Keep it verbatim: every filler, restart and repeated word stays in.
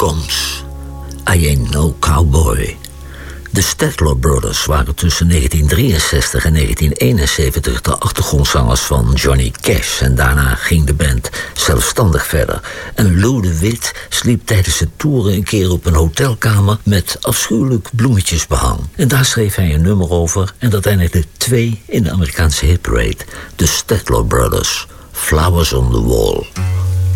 drums. I Ain't No Cowboy. De Statler Brothers waren tussen negentien drieënzestig en negentien eenenzeventig de achtergrondzangers van Johnny Cash. En daarna ging de band zelfstandig verder. En Lou de Wit sliep tijdens het toeren een keer op een hotelkamer met afschuwelijk bloemetjesbehang. En daar schreef hij een nummer over en dat eindigde twee in de Amerikaanse hitparade. De Statler Brothers, Flowers on the Wall.